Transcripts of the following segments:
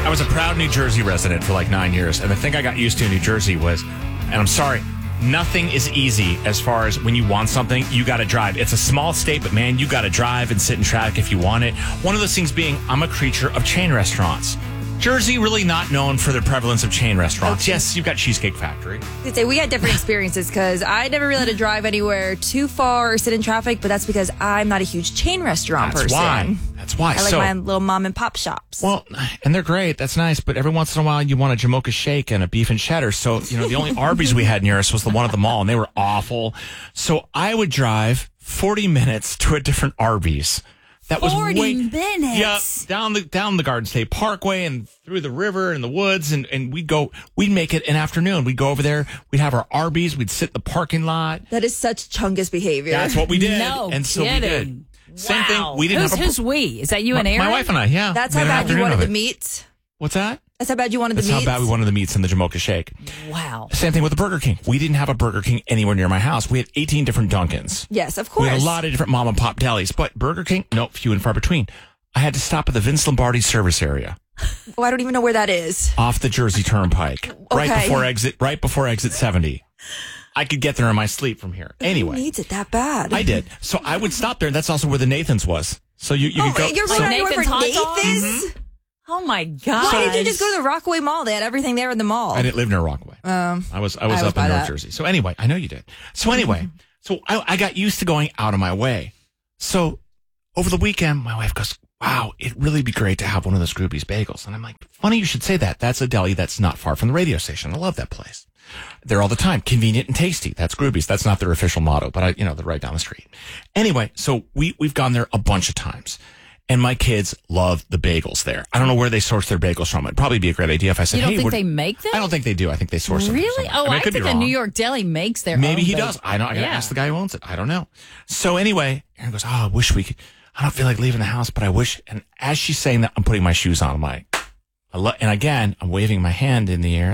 I was a proud New Jersey resident for like 9 years, and the thing I got used to in New Jersey was, and I'm sorry, nothing is easy as far as when you want something, you got to drive. It's a small state, but man, you got to drive and sit in traffic if you want it. One of those things being, I'm a creature of chain restaurants. Jersey really not known for the prevalence of chain restaurants. Okay. Yes, you've got Cheesecake Factory. I'd say we had different experiences because I never really had to drive anywhere too far or sit in traffic, but that's because I'm not a huge chain restaurant person. That's why. I like my little mom and pop shops. Well, and they're great. That's nice. But every once in a while, you want a Jamocha shake and a beef and cheddar. So, the only Arby's we had near us was the one at the mall, and they were awful. So I would drive 40 minutes to a different Arby's. That was 40 minutes. Yeah, down the Garden State Parkway and through the river and the woods, and we'd make it an afternoon. We'd go over there, we'd have our Arby's, we'd sit in the parking lot. That is such Chungus behavior. That's what we did. No and so kidding. we did. Same thing. We didn't Who's we? Is that you and Aaron? My wife and I, yeah. That's how bad you wanted the meats. What's that? That's how bad you wanted the That's meats? how bad we wanted the meats and the Jamocha shake. Wow. Same thing with the Burger King. We didn't have a Burger King anywhere near my house. We had 18 different Dunkins. Yes, of course. We had a lot of different mom and pop delis, but Burger King, no, few and far between. I had to stop at the Vince Lombardi service area. Oh, I don't even know where that is. Off the Jersey Turnpike. Okay. Right before exit 70. I could get there in my sleep from here. Anyway. Who needs it that bad? I did. So I would stop there, and that's also where the Nathan's was. So you could go. You're running over Nathan's hot dog? Nathan's? Mm-hmm. Oh my God! Why didn't you just go to the Rockaway Mall? They had everything there in the mall. I didn't live near Rockaway. I was up in North Jersey. So anyway, I know you did. So anyway, so I got used to going out of my way. So over the weekend, my wife goes, "Wow, it'd really be great to have one of those Grooby's bagels." And I'm like, "Funny you should say that. That's a deli that's not far from the radio station. I love that place. They're all the time. Convenient and tasty. That's Grooby's. That's not their official motto, but they're right down the street." Anyway, so we've gone there a bunch of times. And my kids love the bagels there. I don't know where they source their bagels from. It'd probably be a great idea if I said, you don't "Hey, think they make them?" I don't think they do. I think they source them. Really? Oh, I think the New York Deli makes their Maybe own he bagels. does. I got to ask the guy who owns it. I don't know. So anyway, Aaron goes, "Oh, I wish we could. I don't feel like leaving the house, but I wish." And as she's saying that, I'm putting my shoes on. I'm like, and again, I'm waving my hand in the air.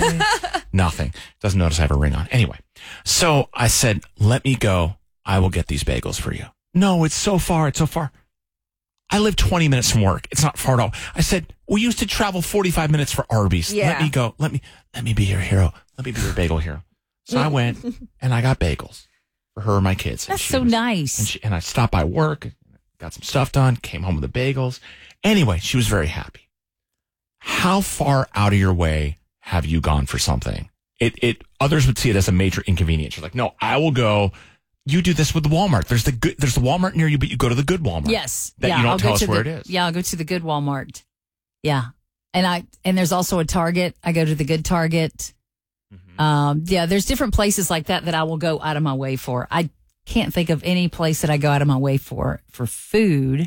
Nothing. Doesn't notice I have a ring on. Anyway, so I said, "Let me go. I will get these bagels for you." "No, it's so far. It's so far." "I live 20 minutes from work. It's not far at all." I said, "We used to travel 45 minutes for Arby's. Yeah. Let me go. Let me be your hero. Let me be your bagel hero." So I went and I got bagels for her and my kids. That's so nice. And I stopped by work, got some stuff done, came home with the bagels. Anyway, she was very happy. How far out of your way have you gone for something? Others would see it as a major inconvenience. You're like, "No, I will go." You do this with the Walmart. There's the Walmart near you, but you go to the good Walmart. Yes. You don't tell us where it is. Yeah, I'll go to the good Walmart. Yeah. And there's also a Target. I go to the good Target. Mm-hmm. There's different places like that I will go out of my way for. I can't think of any place that I go out of my way for food.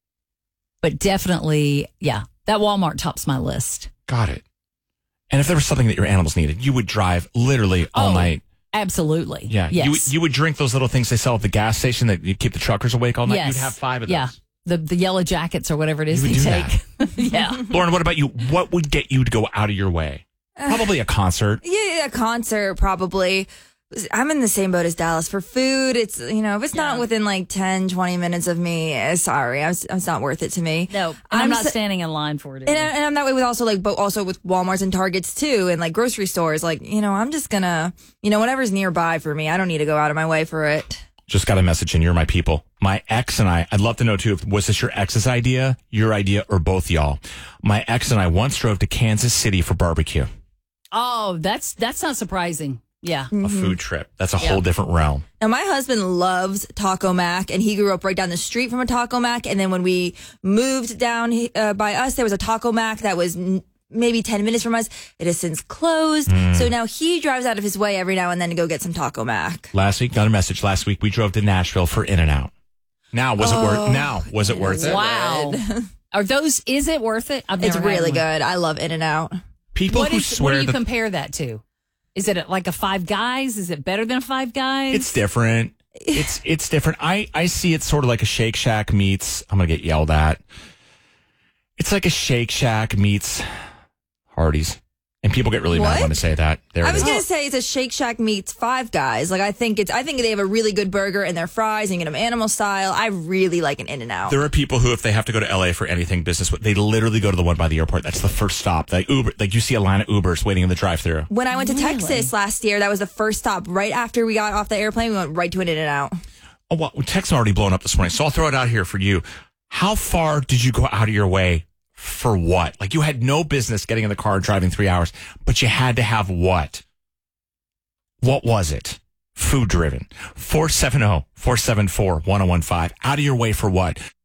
But definitely, that Walmart tops my list. Got it. And if there was something that your animals needed, you would drive literally all night. Absolutely. Yeah. Yes. You would drink those little things they sell at the gas station that you keep the truckers awake all night. Yes. You'd have 5 of those. Yeah. The yellow jackets or whatever it is You would they do take. Yeah. Lauren, what about you? What would get you to go out of your way? Probably a concert. Yeah, a concert probably. I'm in the same boat as Dallas. For food, it's, if it's not within like 10, 20 minutes of me, sorry, it's not worth it to me. No, I'm not standing in line for it. And I'm that way with also with Walmarts and Targets too, and like grocery stores. Like, I'm just gonna, whatever's nearby for me. I don't need to go out of my way for it. Just got a message in. You're my people. My ex and I'd love to know too, was this your ex's idea, your idea, or both y'all? My ex and I once drove to Kansas City for barbecue. Oh, that's not surprising. Yeah. A food trip. That's a whole different realm. Now, my husband loves Taco Mac, and he grew up right down the street from a Taco Mac. And then when we moved down by us, there was a Taco Mac that was maybe 10 minutes from us. It has since closed. So now he drives out of his way every now and then to go get some Taco Mac. Last week, got a message. Last week, we drove to Nashville for In-N-Out. Now, was it worth it? Wow. Is it worth it? It's really good. I love In-N-Out. People who swear what do you compare that to? Is it like a Five Guys? Is it better than a Five Guys? It's different. It's different. I see it sort of like a Shake Shack meets, I'm going to get yelled at. It's like a Shake Shack meets Hardee's. And people get really mad when I say that. I was going to say it's a Shake Shack meets Five Guys. Like I think they have a really good burger and their fries and get them animal style. I really like an In-N-Out. There are people who, if they have to go to LA for anything business, they literally go to the one by the airport. That's the first stop. Like Uber, like you see a line of Ubers waiting in the drive-thru. When I went to Texas last year, that was the first stop. Right after we got off the airplane, we went right to an In-N-Out. Oh, well, Texas already blown up this morning, so I'll throw it out here for you. How far did you go out of your way? For what? Like you had no business getting in the car and driving 3 hours, but you had to have what? What was it? Food driven. 470-474-1015. Out of your way for what?